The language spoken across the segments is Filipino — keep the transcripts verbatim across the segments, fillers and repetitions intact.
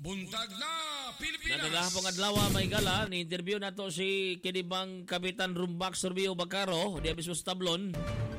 Buntag na Pilipinas. Nagagahapong adlaw may gala ni interview nato si kinibang Kapitan Rumbak Sorbio Bacaro di mismo sa tablon.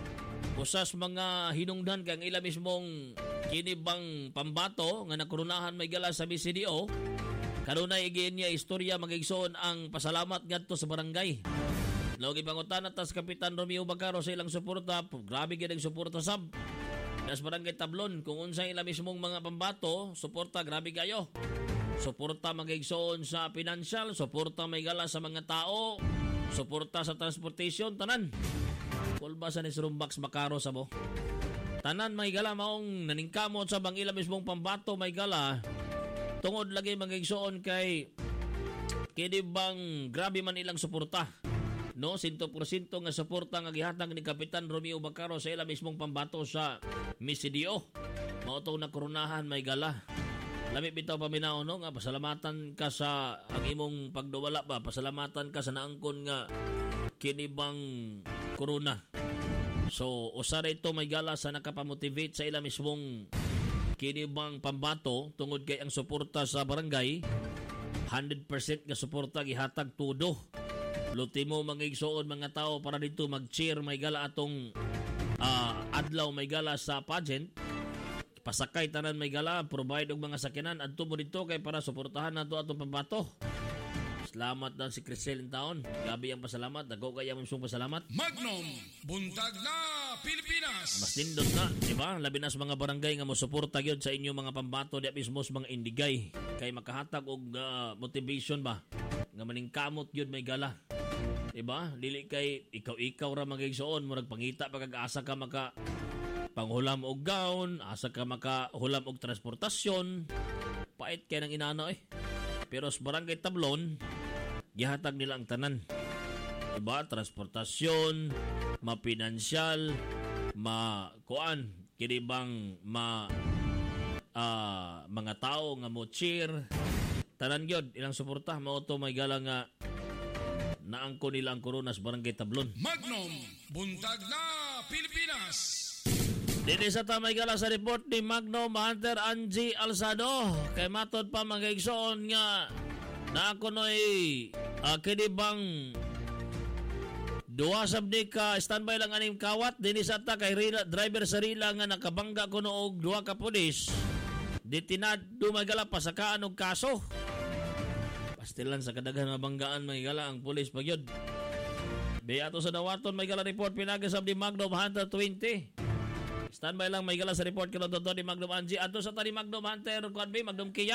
Usas mga hinungdan kang ila mismong kinibang pambato nga nakurunahan may gala sa B C D O. Kanunay igiin niya istorya magigsoon ang pasalamat ngadto sa barangay. Logi pangutan atas Kapitan Romeo Bacaro sa ilang suporta. Grabe gyud ang suporta sab. Nas barangay tablon kung unsay ila mismong mga pambato, suporta grabe kayo. Suporta magigsoon sa financial, suporta may gala sa mga tao, suporta sa transportation tanan. Kulbasa ni Rumbax Bacaro sa mo. Tanan may gala maong naningkamot sa bang ila mismong pambato may gala. Tungod lagi magigsoon kay kini bang grabe man ilang suporta. No, one hundred percent nga suporta nga gihatag ni Kapitan Romeo Bacaro sa ila mismong pambato sa Misidio. Mao to na koronahan may gala. Lami bitaw paminaw no nga pasalamatan ka sa ang imong pagduwala ba, pasalamatan ka sa naangkon nga kini bang corona. So, usara ito may gala sa nakapamotivate sa ila mismong kinibang pambato tungod kay ang suporta sa barangay one hundred percent nga suporta gihatag tudo. Luti mo mangigsoon mga tao para dito mag-cheer may gala atong uh, adlaw may gala sa pageant. Pasakay tanan may gala, provide og mga sakyanan adto mo dito kay para suportahan nato atong pambato. Salamat daw si Crisel in taon. Gabi ang pasalamat. Dago kaya mong pasalamat. Magnum, buntag na Pilipinas. Mas nindot na, di ba? Labi na sa mga barangay nga mo suporta gyud sa inyo mga pambato di mismo sa mga indigay. Kay makahatag og uh, motivation ba? Nga maningkamot gyud may gala. Di ba? Dili kay ikaw-ikaw ra magigsoon mo nagpangita pagag-asa ka maka panghulam og gown, asa ka makahulam og transportasyon. Pait kay nang inana eh. Pero sa barangay tablon, gihatag nila ang tanan. Diba? Transportasyon, mapinansyal, ma-kuan, kinibang ma, uh, mga tao nga mo cheer. Tanan gyud ilang suporta, mauto may gala nga naangko nila ang corona sa barangay tablon. Magnum, buntag na Pilipinas. Dili sa tamay gala sa report ni Magnum Hunter Angie Alzado kay matod pa magigsoon nga na ako no'y uh, kinibang duwa sabdi ka standby lang aning kawat dinis ata kay rila, driver sa rila nga nakabangga ko noog duwa ka pulis di tinad dumagala pasakaan og kaso pastilan sa kadaghan mabanggaan may gala ang pulis pagyod biyato sa dawaton may gala report pinagasab di Magnum Hunter twenty. Standby lang may gala sa report kilo dodon ni Magnum Angie. Ato sa tani Magnum Hunter kuan bi Magnum Kia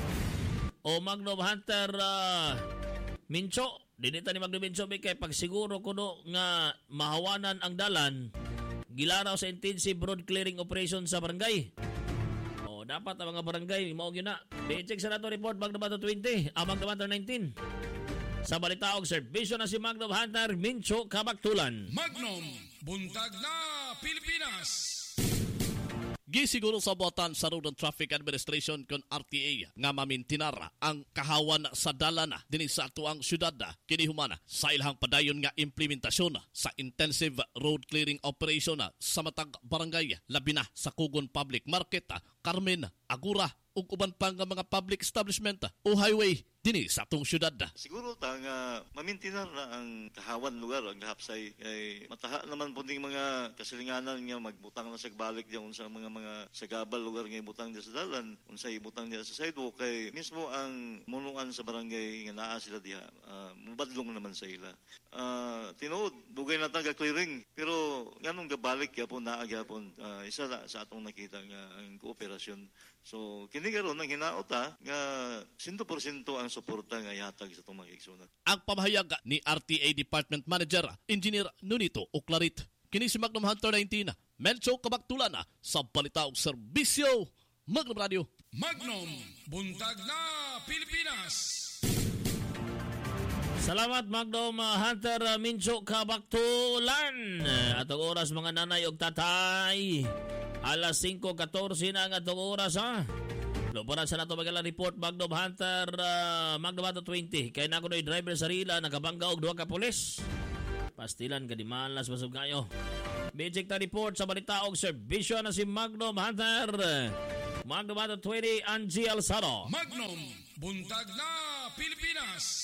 o Magnum Hunter uh, Mincho. Dinita ni Magnum Mincho bi kay pagsiguro kuno nga mahawanan ang dalan gilaraw sa intensive road clearing operation sa barangay. O dapat ang mga barangay mao gyud na. I-check sa nato report Magnum Hunter twenty, ah, Magnum Hunter nineteen. Sa balitaog serbisyo na si Magnum Hunter Mincho Kabaktulan. Magnum, buntag na Pilipinas. Gisiguro sa buhatan sa Road and Traffic Administration kon R T A nga mamintinar ang kahawan sa dalana dinhi sa atuang syudad kini humana sa ilahang padayon nga implementasyon sa intensive road clearing operation sa matag barangay labi na sa Kugon Public Market, Carmen, Agura ug uban pa nga mga public establishment o highway dinhi sa atong syudad. Siguro ta nga mamintinar na ang kahawan lugar ang hapsay kay mataha naman po ding mga kasilinganan nga magbutang na sa balik diyan sa mga mga sagabal lugar nga ibutang diya sa dalan unsay ibutang diya sa sidewalk kay mismo ang munuan sa barangay nga naa sila diha uh, mubadlong naman sa ila. Uh, tinuod dugay na taga clearing pero nganong gabalik gyapon naa gyapon uh, isa la sa atong nakita nga ang kooperasyon. So kini karon nang hinaot ha nga one hundred percent ang suporta nga ihatag sa itong mga igsoon. Ang pamahayag ni R T A Department Manager Engineer Nunito Oclarit kini si Magnum Hunter nineteen Melcho Kabaktulan sa balita ug serbisyo Magnum Radio. Magnum, buntag na Pilipinas. Salamat Magnum Hunter Mincho Kabaktulan. Atong oras mga nanay ug tatay. Alas five fourteen na ang atong oras ha. Luparan sa nato magalang report Magnum Hunter uh, Magnum Hunter twenty. Kaya na ako na driver sa rila nakabangga og duha ka pulis. Pastilan ka di malas masog kayo. Bijik ta report sa balita og serbisyo na si Magnum Hunter. Magdumado twenty, Angie Alzado. Magnum, buntag na Pilipinas.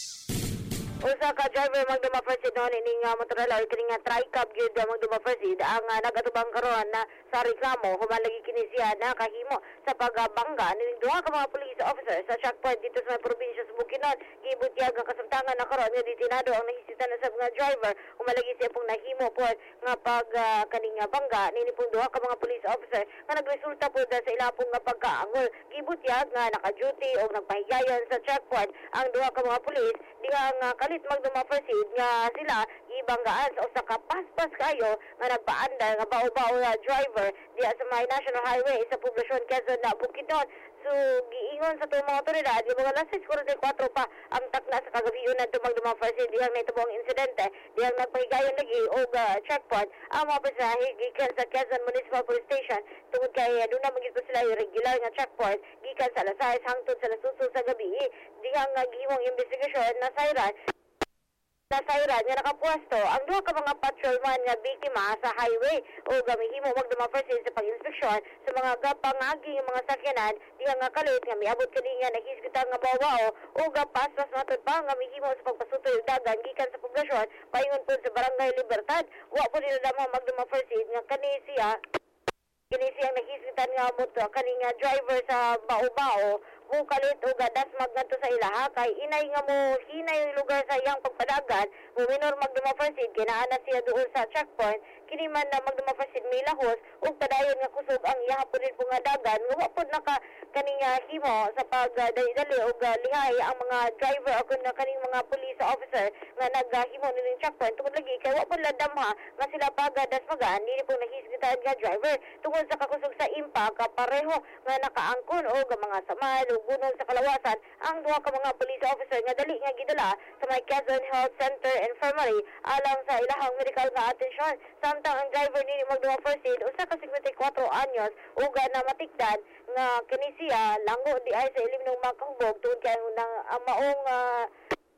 Usa ka driver magduma first noon ining uh, motorala o kining tri-cab gyud uh, magduma first ang uh, nagatubang karon na sa reklamo human lagi kini siya nakahimo sa pagbangga ning duha ka mga police officers sa checkpoint dito sa probinsya sa Bukidnon. Gibutyag ang kasamtangan na karon nga detinado ang nahisita na sa mga driver human lagi siya pong nahimo po nga pag uh, kaning uh, bangga nini pong duha ka mga police officer nga nagresulta po sa ila pong nga pagkaangol. Gibutyag nga naka-duty o nagpahigayon sa checkpoint ang duha ka mga police diha nga kalit magduma first nga sila ibanggaan sa usa ka paspas kayo nga nagpaandar nga bao-bao nga driver diha sa may National Highway sa poblasyon Quezon na Bukidnon. So giingon sa tumang otoridad yung mga alas sais forty-four pa ang takna sa kagabiyon na tumagduma first dihang naitabo ang insidente dihang nagpahigayon lagi og uh, checkpoint ang mga pasahe gikan sa Quezon Municipal Police Station tungod kay aduna uh, magid sila yung regular nga checkpoint gikan sa alas sais hangtod sa alas eight sa gabi dihang uh, gihimong investigasyon na sayran sa sayran nga nakapwesto ang duha ka mga patrolman nga biktima sa highway o gamihimo magduma first sa pag-inspeksyon sa mga gapangagi mga sakyanan diha nga kalit nga miabot kani nga nahisgutan nga bawao o gapaspas matod pa nga mihimo sa pagpasutoy og dagan gikan sa poblasyon paingon po sa Barangay Libertad wa po nila damo magduma first nga kani siya kini siyang nahisgutan nga moto kani nga driver sa bao-bao mo kalit o gadas magnadto sa ilaha kay inay nga mo hinay lugar sa iyang pagpadagan mo minor magduma first kinaana siya doon sa checkpoint kini man na magduma first may lahos ug padayon nga kusog ang iya hapon po nga dagan nga wa pod naka kaning uh, himo sa pagdali-dali og uh, lihay ang mga driver o kun kaning mga police officer nga naghimo uh, ning checkpoint tungod lagi kay wa pod ladamha nga sila pagadas magaan dili po nahisgitan nga driver tungod sa kakusog sa impact pareho nga nakaangkon og mga samal gunong sa kalawasan ang duha ka mga police officer nga dali nga gidala sa may Quezon Health Center Infirmary alang sa ilahang medical nga atensyon samtang ang driver nini magduha first aid usa ka fifty-four anyos ug na matikdan nga kini siya lango di ay sa ilim ng makahubog tungod kay nang ang maong uh,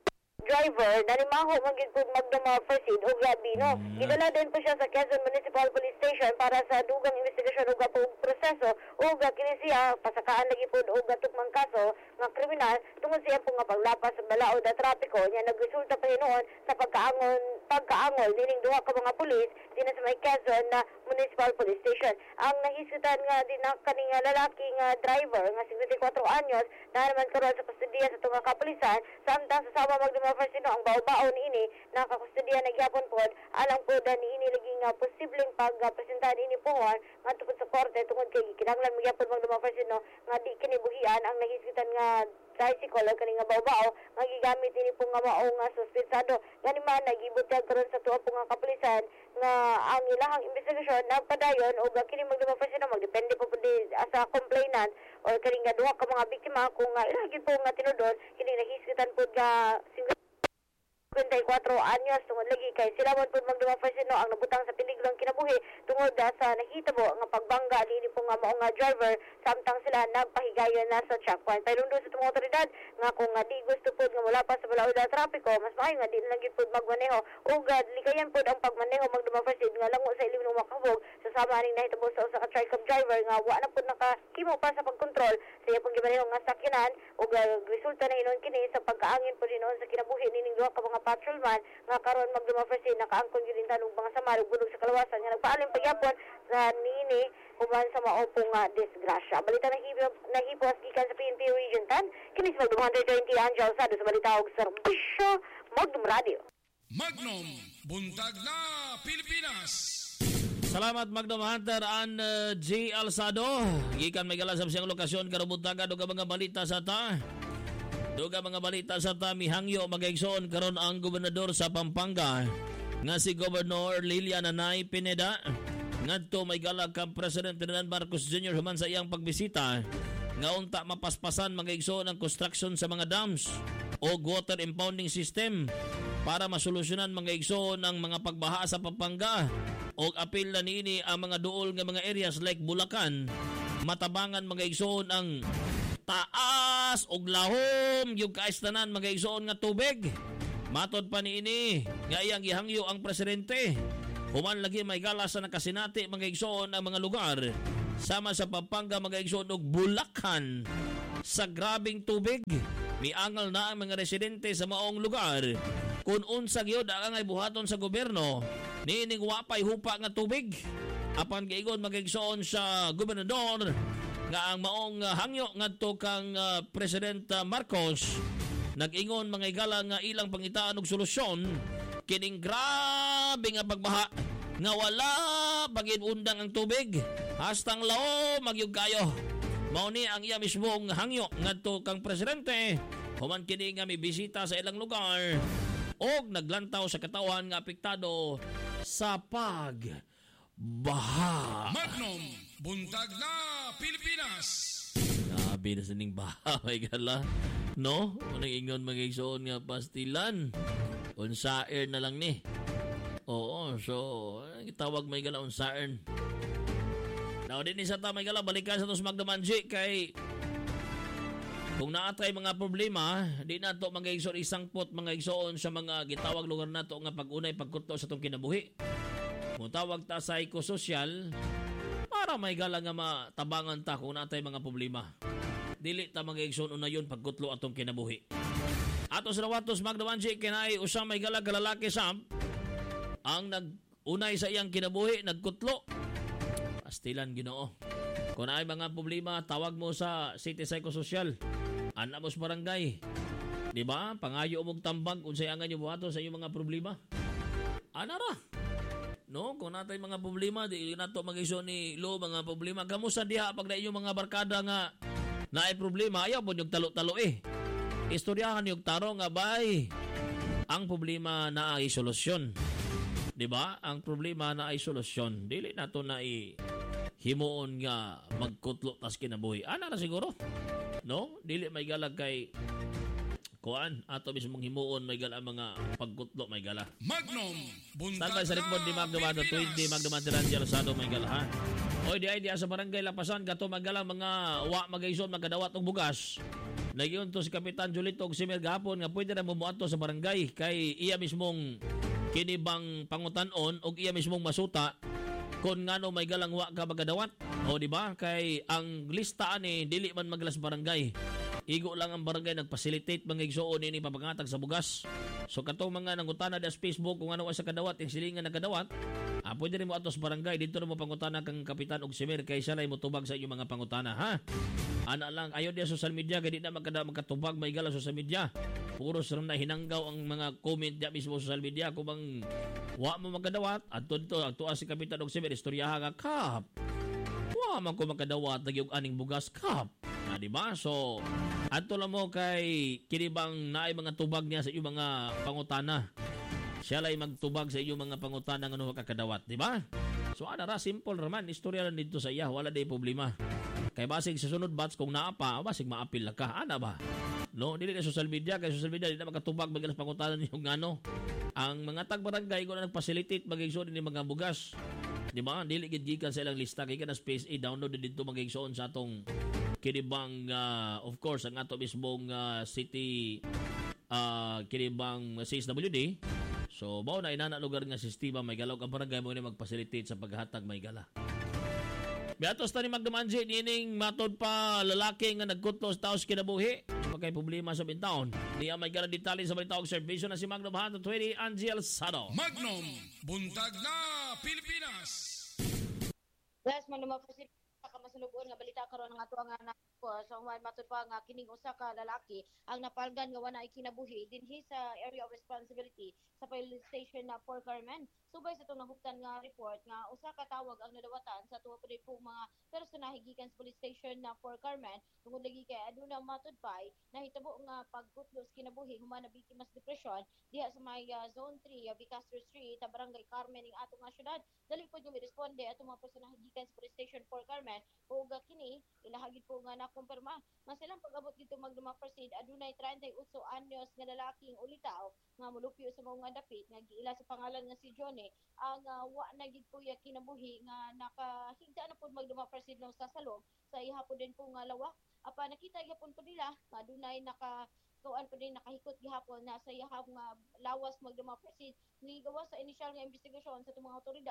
driver nanimaho magid pud magduma first aid og gabi no gidala din po siya sa Quezon Municipal Police Station para sa dugang investigasyon ug pag proseso ug kini siya pasakaan lagi pud og tukmang kaso nga kriminal tungod siya po nga paglapas sa balaod na trapiko nya nagresulta pa hinuon sa pagkaangon pagkaangol dining duha ka mga pulis dinha sa may Quezon na Municipal Police Station ang nahisgutan nga din ang kaning lalaki nga driver nga fifty-four anyos na naman karon sa kustodiya sa tunga kapulisan samtang sa sama magduma first sino ang bao-bao niini nakakustodiya na gyapon pod alang pod niini lagi nga posibleng pagpresentahan ini pohon nga tungod sa korte tungod kay kinahanglan magyapon magduma first sino nga di kini buhian ang nahisgutan nga tricycle o kaning nga bao-bao nga gigamit ini po nga mao nga suspensado gani man nagibutyag karon sa tuwa po nga kapulisan nga ang ilahang investigasyon nagpadayon og kini magduma first sino magdepende po pud sa complainant o kaning nga duha ka mga biktima kung uh, ilang gid po nga tinudon kini nahisgutan pud nga fifty-four anyos tungod lagi kay sila man pud magduma first sino ang nabutang sa peligrong kinabuhi tungod uh, sa nahitabo nga pagbangga dinhi po nga mao nga driver samtang sila nagpahigayon na sa checkpoint paylundo sa tumong otoridad nga kung uh, di gusto pud nga wala pa sa balaod na trapiko mas maayo nga di lang gid pud magmaneho ug uh, likayan pud ang pagmaneho magduma first sino nga lango sa ilim ng makahubog sa sama ning nahitabo sa usa ka tri-cab driver nga wa na pud nakahimo pa sa pagkontrol sa iyang gimaneho nga sakyanan ug uh, resulta na inon kini sa pagkaangin pud hinuon sa kinabuhi nining duha ka mga patrolman nga karon magduma first aid nakaangkon gyud tanog mga samar ug bunog sa kalawasan nga nagpaalim pagyapon sa nini human sa maopong uh, disgrasya. Balita na hipos nahipos gikan sa P N P Region ten kini sa Magdum one twenty Angel sa sa balita og serbisyo Magdum Radio. Magnum, buntag na Pilipinas. Salamat Magdum Hunter and uh, J. Alzado. Gikan may galasab siyang lokasyon karon buntaga duga mga balita sa ta. Duga mga balita sa ta mihangyo magaigsoon karon ang gobernador sa Pampanga nga si Governor Lilian Anay Pineda ngadto may galag kang President Ferdinand Marcos Junior human sa iyang pagbisita nga unta mapaspasan magaigsoon ang construction sa mga dams o water impounding system para masolusyonan magaigsoon ang mga pagbaha sa Pampanga o apil na niini ang mga duol nga mga areas like Bulacan matabangan magaigsoon ang taas og lahom yung kaistanan magaigsoon nga tubig matod pa niini nga iyang gihangyo ang presidente human lagi may galas sa nakasinati magaigsoon ang mga lugar sama sa Pampanga mga igsoon og Bulacan sa grabing tubig. Miangal na ang mga residente sa maong lugar kung unsa gyud ang angay buhaton sa gobyerno niining wapay hupa nga tubig. Apan giingon mga igsoon sa gobernador nga ang maong uh, hangyo ngadto kang uh, President uh, Marcos nag-ingon mga igala nga ilang pangitaan og solusyon kining grabe nga pagbaha nga wala pagin undang ang tubig hastang lao magyug kayo. Mao ni ang iya mismong hangyo ngadto kang presidente human kini nga may bisita sa ilang lugar og naglantaw sa katawan nga apektado sa pag baha. Magnum, buntag na Pilipinas. Grabe na sining baha, may gala. No? Unang ingon mga igsoon nga pastilan. Unsaer na lang ni. Oo, so, itawag may gala unsaer. Now, din isa ta may gala, balikan sa tos magdamanji kay kung naatay mga problema, di na to mga igsoon isang pot mga igsoon sa mga gitawag lugar na to nga pag-unay pagkutlo sa itong kinabuhi. Kung tawag ta sa ekososyal, para may gala nga matabangan ta kung natay mga problema. Dili ta mga igsoon una yun pagkutlo atong kinabuhi. Ato sa nawatos magdamanji kinay usang may gala kalalaki sam ang nag-unay sa iyang kinabuhi, nagkutlo. Pastilan Ginoo. Kung ay mga problema, tawag mo sa City Psychosocial. Anak mo sa barangay. Di ba? Pangayo mong tambag kung sayangan yung buhato sa iyong mga problema. Anara. No, kung natay mga problema, di nato mag-iso ni Lo mga problema. Kamusta diha pag na inyong mga barkada nga naay problema, ayaw po yung talo-talo eh. Istoryahan yung taro nga bay. Ang problema na ay solusyon. Di ba? Ang problema na ay solusyon. Dili nato na i himuon nga magkutlo tas kinabuhi. Ana na siguro. No? Dili may galag kay kuan ato mismong himuon may gala mga pagkutlo may gala. Magnum, buntag Standby sa likod ni Magno Mando twenty Magno Mantiran Jalsado may gala ha. Oy di ay di sa barangay Lapasan gato magala mga wa magaison magkadawat og bugas. Nagyon to si Kapitan Julito og Simer gahapon nga pwede na mumuadto sa barangay kay iya mismong kinibang pangutanon og iya mismong masuta kung ngano may galang wa ka magkadawat. O di ba kay ang lista ani dili man maglas barangay. Igo lang ang barangay nagfacilitate mga igsoon ini papangatag sa bugas. So katong mga nangutana sa Facebook kung ano sa kadawat, yung silingan na kadawat, ah, pwede rin mo atos barangay. Dito na mo pangutana kang Kapitan og Simer kay siya lang mutubag sa inyong mga pangutana, ha? Ana lang, ayaw diya social media kay di na magkada magkatubag may gala social media. Puro sa na hinanggaw ang mga comment diya mismo sa social media kung bang wa mo magkadawat at dito agtuwa si Kapitan og Simer istoryaha ka kap. Wa man ko magkadawat nagyog aning bugas kap. Na di ba? So adto lang mo kay kinibang naay mga tubag niya sa iyong mga pangutana. Siya lay magtubag sa iyong mga pangutana ngano kakadawat, di ba? So ana ra simple raman istorya lang dito sa iya, wala day problema. Kay basig sa sunod batch kung naa pa, basig maapil ka, ana ba? No, dili na social media kay social media di na makatubag magalas pangutana niyo ngano. Ang mga tag-barangay ko na nag-facilitate mag-igsoon ni mga bugas. Di ba? Dili gid gikan sa ilang lista kay kana Space A download dito mag-igsoon sa atong kinibang uh, of course ang ato mismong uh, city uh, kinibang C S W D. So bao na inana lugar nga sistema may galog ang barangay mo ni mag-facilitate sa paghatag may gala. Biatos tani magdamanji nining matod pa lalaki nga nagkutlo sa taos kinabuhi. Pagkay problema sa bintaon. Diya may gala detalye sa balita og servisyo na si Magnum one twenty Angel Sado. Magnum, buntag na Pilipinas. Last man naman kamasunugon nga balita karon nga ato nga nako so may matud pa nga kining usa ka lalaki ang napalgan nga wala ikinabuhi dinhi sa area of responsibility sa police station na Port Carmen. Subay sa itong nahuptan nga report nga usa ka tawag ang nadawatan sa tuwa pa po mga personahe gikan sa police station na Port Carmen tungod lagi kay aduna matud pay nahitabo nga pagkutlos kinabuhi human na biktimas depression diha sa may uh, zone three uh, Vicastro Street sa barangay Carmen ning ato nga syudad. Dali po yung responde atong mga personahe gikan sa police station Port Carmen o kini ilahagid po nga nakumpirma nga silang pag-abot dito magduma proceed adunay thirty-eight anyos nga lalaking ulitaw nga mulupyo sa mga dapit nga giila sa pangalan nga si Johnny ang uh, wa na gid po ya kinabuhi nga nakahigda na po magduma proceed lang sa salog sa ihapon din po nga lawak apa nakita gyapon po nila nga adunay naka kuan pa din nakahikot gihapon na sa iyahang nga lawas magduma proceed ni gawa sa initial nga investigasyon sa itong mga otoridad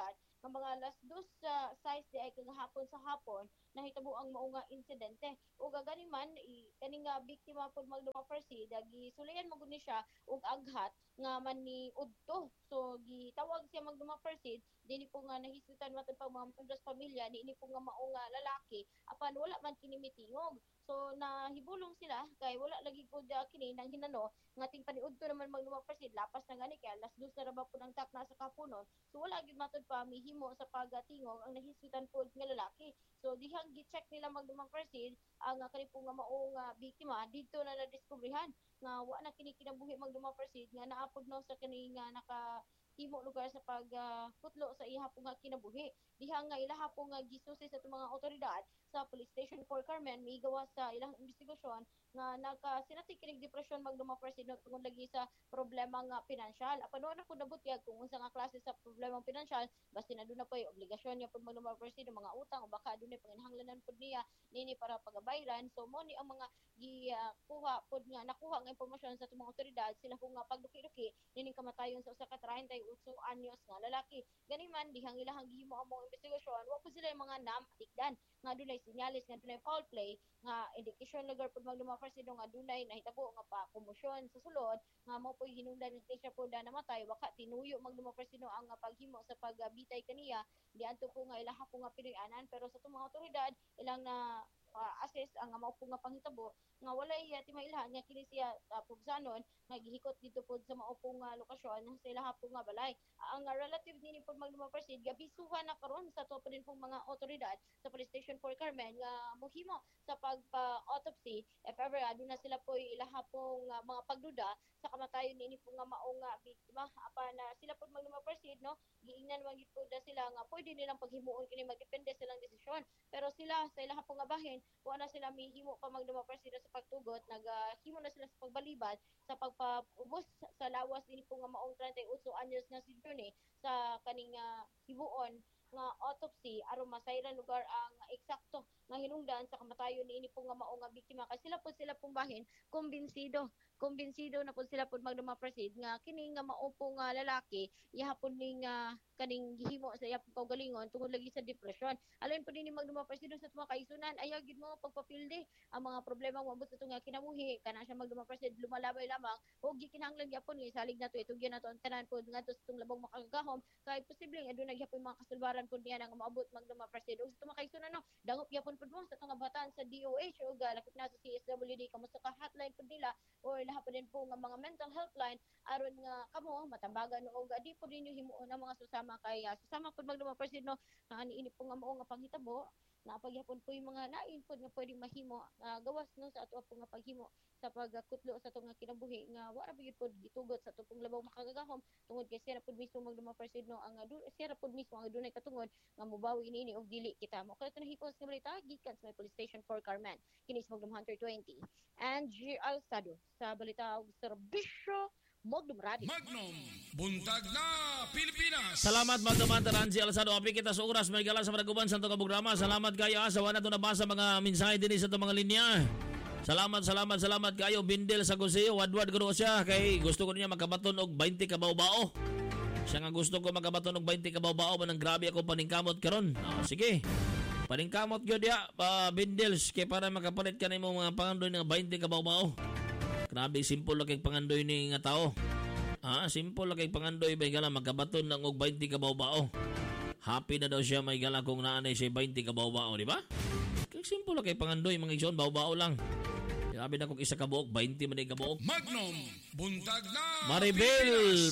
ang mga alas dos sa size di ay kagahapon sa hapon nahitabo ang mao nga insidente. Ug gani man i, kani nga biktima pud magduma proceed gi sulayan mo gud ni siya og aghat nga man ni udto. So gitawag siya magduma proceed dinhi po nga nahisutan matud pa mga members pamilya ni ini po nga mao nga lalaki apan wala man kini mitingog. So nahibulong sila kay wala lagi pud uh, kini nang hinano nga ting paniudto naman magduma proceed lapas na gani kay alas dos na ra ba pud ang takna sa kapunon. So wala gid matud pa mihimo sa pagatingog ang nahisutan pud nga lalaki. So dihang gi-check nila magdumang proceed ang uh, kani po nga mao nga biktima dito na nadiskubrihan nga wa na kini kinabuhi magdumang proceed nga naapod no sa kani nga naka himo lugar sa pagputlo uh, sa iha po nga kinabuhi. Diha nga ilaha po nga gisusi sa mga otoridad sa Police Station for Carmen migawa sa ilang investigasyon nga nagkasinati kining depresyon magduma proceed no tungod lagi sa problema nga pinansyal. Apan no na ko nabutyag kung unsa nga klase sa problema pinansyal basta na doon na po yung obligasyon niya pud magduma proceed mga utang o baka doon ay panginahanglanan pud niya nini para pagabayran. So mo ni ang mga gi uh, kuha pud nga nakuha nga impormasyon sa mga otoridad sila po nga pagduki-duki nining kamatayon sa usa ka thirty-eight anyos nga lalaki. Gani man dihang ilahang gihimo ang mga investigasyon wa po sila yung mga natikdan nga dunay sinyalis nga dunay foul play nga indikasyon lugar pud magduma proceed nga dunay nahitabo nga pa komosyon sa sulod nga mo po'y hinungdan ni siya po na namatay waka tinuyo magduma proceed ang uh, paghimo sa pagbitay kaniya di adto po nga ilaha po nga pilianan pero sa tumang otoridad ilang na uh, assess ang uh, mao po nga panghitabo nga walay uh, timailhan nga kini siya uh, pugsanon nga gihikot dito pod sa mao po nga lokasyon sa ilaha po nga balay. Ang uh, relative nini pod magduma proceed gabisuhan na karon sa to pa din pong mga otoridad sa Police Station for Carmen nga mohimo sa pagpa-autopsy if ever aduna na sila po ilaha pong uh, mga pagduda sa kamatayon nini po nga mao nga biktima apan uh, sila pod magduma proceed no giingnan man gid pod sila nga pwede nilang paghimuon kini magdepende silang desisyon pero sila sa ilaha pong nga bahin wa na sila mihimo pa magduma proceed sa pagtugot naghimo uh, na sila sa pagbalibad sa pagpaubos sa lawas nini po nga maong thirty-eight anyos nga si Johnny sa kaning uh, hibuon nga autopsy aron masayran lugar ang eksakto nga hinungdan sa kamatayon niini po nga mao nga biktima kay sila po sila pong bahin kumbinsido kumbinsido na po sila po magduma proceed nga kini nga mao po nga lalaki ihapon ning uh, kaning gihimo sa iya pong kaugalingon tungod lagi sa depresyon. Alin po din magduma proceed sa mga kaisunan ayaw gid mo pagpapilde ang mga problema mo abot sa tunga kinabuhi kana siya magduma proceed lumalabay lamang og gikinahanglan gyapon nga salig nato itugyan nato ang tanan po ngadto sa tung labong makagahom kay posibleng aduna gyapon mga kasulbaran po niya nga maabot magduma proceed og sa mga kaisunan no dangop gyapon pud mo sa tunga batan sa D O H o lakip na sa C S W D kamusta ka hotline pud nila or laha pa din po nga mga mental helpline aron nga kamo matambagan og di po ninyo himuon ang mga susama kay uh, susama pud magduma proceed no nga niini po nga mao nga panghitabo na pagyapon po yung mga lain po nga pwedeng mahimo uh, gawas no sa ato po nga paghimo sa pagkutlo sa tunga kinabuhi nga wala ba gyud pod gitugot sa tupong labaw makagagahom tungod kay siya pud mismo magduma proceed no ang uh, siya pud mismo ang dunay katungod nga mobawi niini og dili kita mo kay tunahipos nga balita gikan sa Police Station for Carmen kini sa Magdum Hunter twenty and G. Alsado sa balita og serbisyo Magdum Radio. Magnum, buntag na Pilipinas. Salamat Magdum Ranji Alsado. Api kita sa oras may gala sa Maraguban sa itong programa. Salamat kayo sa wala ito nabasa mga mensahe din sa itong mga linya. Salamat, salamat, salamat kayo. Bindel sa Guseo. Wadwad ko siya. Kay gusto ko niya magkabaton og twenty kabao-bao. Siya nga gusto ko magkabaton og twenty kabao-bao. Manang grabe ako paningkamot karon. Oh, sige. Paningkamot yun ya. Uh, Bindels. Kaya para makapalit ka na yung mga pangandoy ng twenty kabao-bao. Grabe, simple lang kay pangandoy ni nga tao. Ah, simple lang kay pangandoy may gala magkabaton ng og twenty kabao-bao. Happy na daw siya may gala kung naanay siya twenty kabao-bao, di ba? Kay simple lang kay pangandoy mga igsoon, bao-bao lang. Grabe na kung isa kabuok, twenty man ay kabuok. Magnum, buntag na Maribel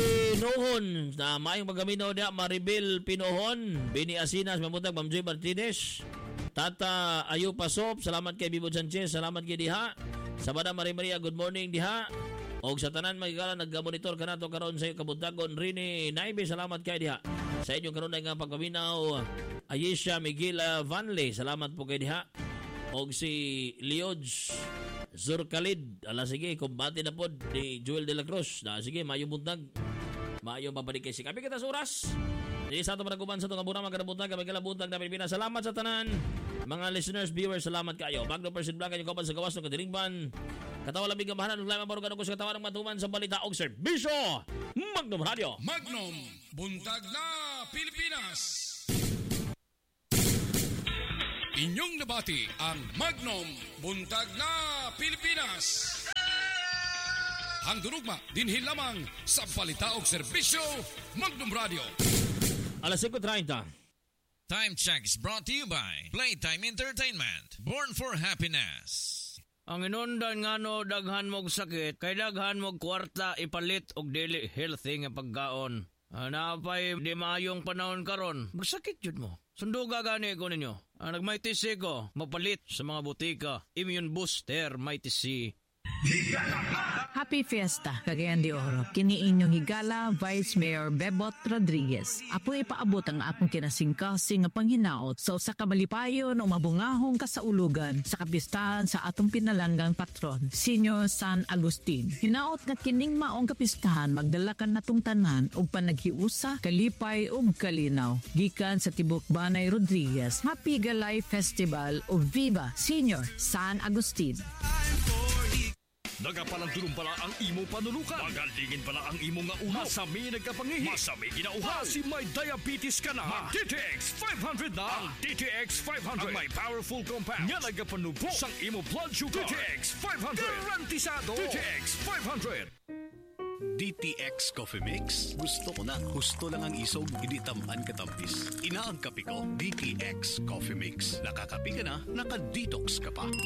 Pinohon. Na mayong magaminaw niya, Maribel Pinohon. Bini Asinas, mamuntag, Ma'am Joy Martinez. Tata Ayu Pasop, salamat kay Bibo Sanchez, salamat kay Diha. Sabada Maria Maria, good morning Diha. Og sa tanan magigala nagmonitor ka nato karon sa iyo kabuntagon Rini Naibe, salamat kay Diha. Sa inyong karon nga pagpaminaw Ayesha Miguel Vanley, salamat po kay Diha. Og si Leodge Zurkalid, ala sige kumbati na pod ni Joel de la Cruz. Na sige mayo buntag. Mayo babalik kay si Kapi kita sa oras. Di sa ato managuban sa itong abuna magkanabuntag magkala buntag na Pilipinas. Salamat sa tanan mga listeners, viewers, salamat kayo. Magno Persid Blanca yung kapan sa gawas ng Kadirigban. Katawa labing gamahanan ng lamang barugan ko sa katawan ng matuman sa balita og serbisyo. Magnum Radio. Magnum, buntag na Pilipinas. Inyong nabati ang Magnum, buntag na Pilipinas. Ang durugma dinhi lamang sa balita og serbisyo Magnum Radio. Alas singko treinta. Time check is brought to you by Playtime Entertainment. Born for happiness. Ang inundan nga no daghan mog sakit, kay daghan mog kwarta ipalit og dili healthy nga pagkaon. Napay di maayong panahon karon, magsakit jud mo. Sunduga gani ko ninyo. Ang nagmaytisi ko, mapalit sa mga butika. Immune Booster Maytisi. Happy Fiesta, Cagayan de Oro. Kini inyong higala, Vice Mayor Bebot Rodriguez. Apo ipaabot ang akong kinasingkasing nga panghinaot sa usa ka malipayon o mabungahong kasaulugan sa kapistahan sa atong pinalanggang patron, Senior San Agustin. Hinaot nga kining maong kapistahan magdalakan natong tanan og panaghiusa, kalipay ug kalinaw. Gikan sa Tibok Banay Rodriguez, Happy Galay Festival o Viva Senior San Agustin. Nagapalang pala ang imo panulukan. Magalingin pala ang imo nga ulo. Masami nagkapangihi. Masami ginauhaw. Si may diabetes ka na. Mag-D T X five hundred na. Ang D T X five hundred. Ang may powerful compound. Nga nagapanubo sang imo blood sugar. D T X five hundred. Garantisado. D T X five hundred. D T X Coffee Mix. Gusto ko na. Gusto lang ang isog. Hindi tamaan katampis. Inaang kape ko. D T X Coffee Mix. Nakakape ka na. Naka-detox ka pa.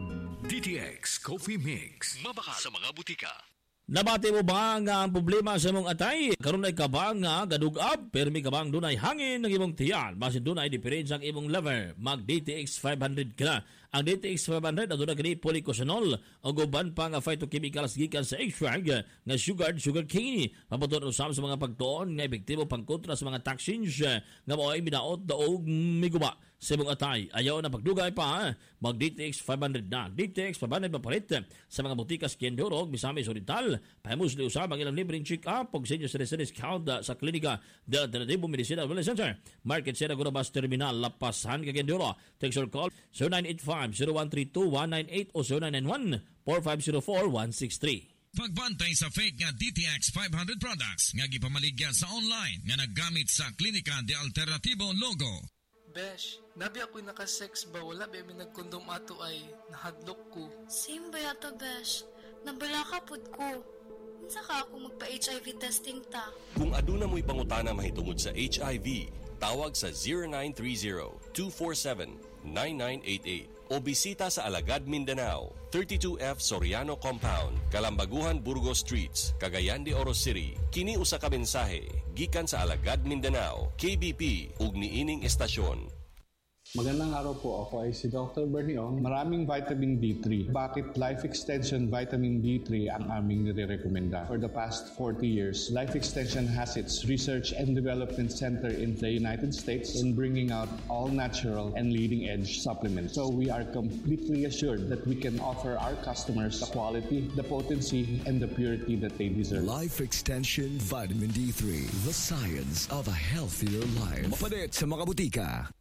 D T X Coffee Mix. Mabaka sa mga butika. Nabati mo ba nga ang problema sa imong atay? Karon ay kabang nga gadugab, permi kabang dunay hangin ng imong tiyan. Basin dunay diferensya ang imong lever. Mag D T X five hundred ka na. Ang D T X five hundred aduna kini polycosanol o guban pa nga phytochemicals gikan sa extract nga sugar sugar cane. Mabuton usab sa mga pagtuon nga epektibo pangkontra sa mga toxins nga mao'y minaot daog miguba sa imong atay. Ayaw na pagdugay pa, mag D T X five hundred na. D T X five hundred mapalit sa mga butikas Kiendorog, Misamis Oriental. Pahimusli usab ang ilang libreng check-up o senior citizen discount sa klinika del Alternativo Medicina Wellness Center. Market Sena Gurabas Terminal, Lapasan, Kiendoro. Text or call zero nine eight five zero one three two one nine eight o zero nine nine one four five zero four one six three. Pagbantay sa fake nga D T X five hundred products nga gipamaligya sa online nga naggamit sa klinika del Alternativo logo. Besh, nabi ako'y nakasex ba wala ba may nagkondom ato ay nahadlok ko. Same ba yata, Besh? Nabala ka pod ko. Unsa ka ako magpa-H I V testing ta? Kung aduna mo'y pangutana mahitungod sa H I V, tawag sa zero nine three zero two four seven nine nine eight eight o bisita sa Alagad, Mindanao, thirty-two F Soriano Compound, Kalambaguhan, Burgos Streets, Cagayan de Oro City. Kini usa ka mensahe gikan sa Alagad, Mindanao, K B P ug niining estasyon. Magandang araw po. Ako ay si Doctor Bernie Ong. Maraming vitamin D three. Bakit Life Extension Vitamin D three ang aming nire-recommenda? For the past forty years, Life Extension has its research and development center in the United States in bringing out all natural and leading-edge supplements. So we are completely assured that we can offer our customers the quality, the potency, and the purity that they deserve. Life Extension Vitamin D three. The science of a healthier life. Mapalit sa mga butika.